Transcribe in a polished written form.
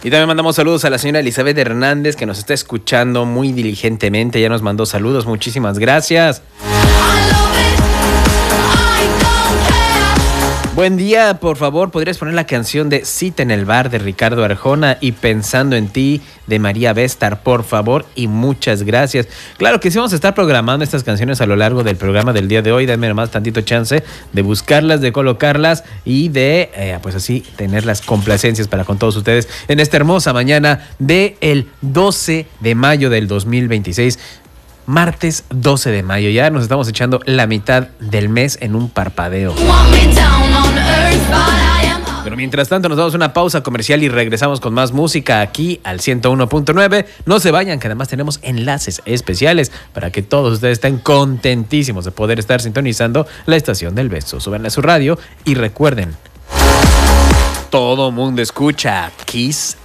Y también mandamos saludos a la señora Elizabeth Hernández, que nos está escuchando muy diligentemente. Ya nos mandó saludos, muchísimas gracias. Buen día, por favor, ¿podrías poner la canción de Cita en el bar de Ricardo Arjona y Pensando en ti de María Bestar, por favor? Y muchas gracias. Claro que sí, vamos a estar programando estas canciones a lo largo del programa del día de hoy. Dame nomás tantito chance de buscarlas, de colocarlas y de, pues así, tener las complacencias para con todos ustedes en esta hermosa mañana del 12 de mayo del 2026. Martes 12 de mayo, ya nos estamos echando la mitad del mes en un parpadeo. Pero mientras tanto nos damos una pausa comercial y regresamos con más música aquí al 101.9. No se vayan, que además tenemos enlaces especiales para que todos ustedes estén contentísimos de poder estar sintonizando la estación del beso. Súbanle a su radio y recuerden, todo mundo escucha Kiss